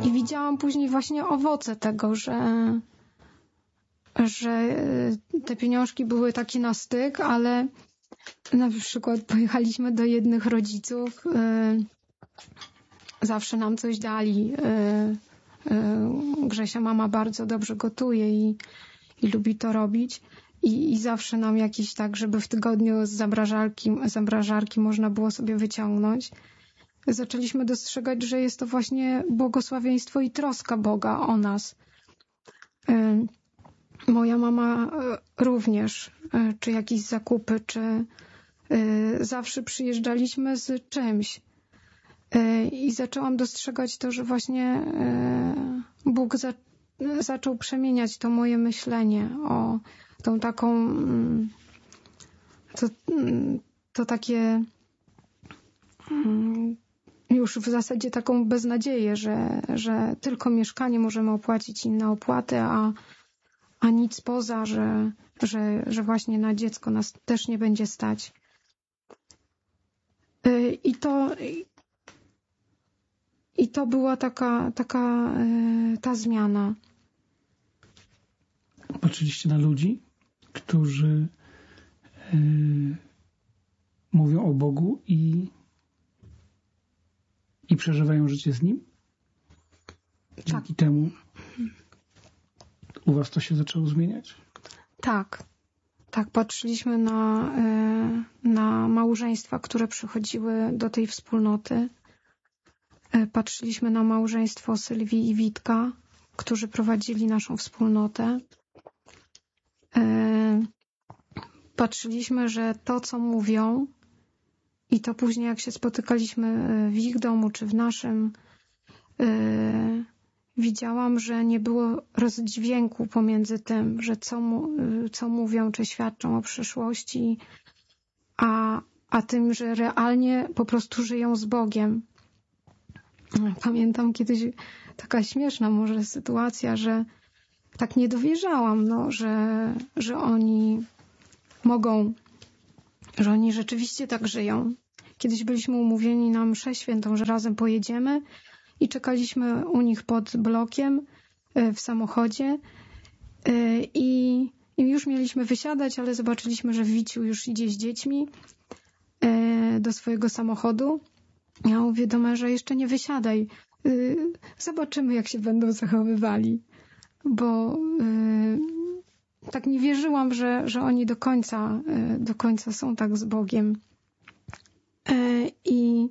I widziałam później właśnie owoce tego, że te pieniążki były takie na styk, ale na przykład pojechaliśmy do jednych rodziców, zawsze nam coś dali. Grzesia mama bardzo dobrze gotuje i lubi to robić. I zawsze nam jakieś tak, żeby w tygodniu z zamrażarki można było sobie wyciągnąć. Zaczęliśmy dostrzegać, że jest to właśnie błogosławieństwo i troska Boga o nas. Moja mama również, czy jakieś zakupy, czy zawsze przyjeżdżaliśmy z czymś. I zaczęłam dostrzegać to, że właśnie Bóg zaczął przemieniać to moje myślenie o tą taką, to takie już w zasadzie taką beznadzieję, że tylko mieszkanie możemy opłacić, inne opłaty, a nic poza, że właśnie na dziecko nas też nie będzie stać. I to była ta zmiana. Patrzyliście na ludzi, którzy mówią o Bogu i przeżywają życie z Nim? Dzięki temu u was to się zaczęło zmieniać? Tak, patrzyliśmy na małżeństwa, które przychodziły do tej wspólnoty. Patrzyliśmy na małżeństwo Sylwii i Witka, którzy prowadzili naszą wspólnotę. Patrzyliśmy, że to, co mówią, i to później, jak się spotykaliśmy w ich domu czy w naszym, widziałam, że nie było rozdźwięku pomiędzy tym, że co mówią czy świadczą o przyszłości, a tym, że realnie po prostu żyją z Bogiem. Pamiętam kiedyś taka śmieszna może sytuacja, że tak nie dowierzałam, że oni mogą, że oni rzeczywiście tak żyją. Kiedyś byliśmy umówieni na mszę świętą, że razem pojedziemy i czekaliśmy u nich pod blokiem w samochodzie i już mieliśmy wysiadać, ale zobaczyliśmy, że Wiciu już idzie z dziećmi do swojego samochodu. Ja mówię do męża, jeszcze nie wysiadaj. Zobaczymy, jak się będą zachowywali. Bo tak nie wierzyłam, że oni do końca są tak z Bogiem. I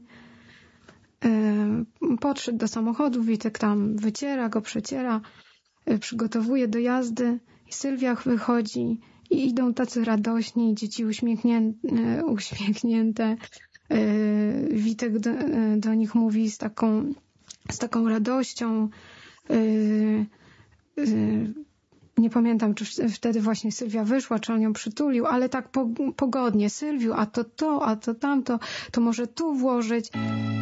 podszedł do samochodu, Witek tam wyciera go, przeciera, przygotowuje do jazdy i Sylwia wychodzi i idą tacy radośni, dzieci uśmiechnięte. Witek do nich mówi z taką radością. Nie pamiętam, czy wtedy właśnie Sylwia wyszła, czy on ją przytulił, ale tak pogodnie. Sylwiu, a to tamto, to może tu włożyć.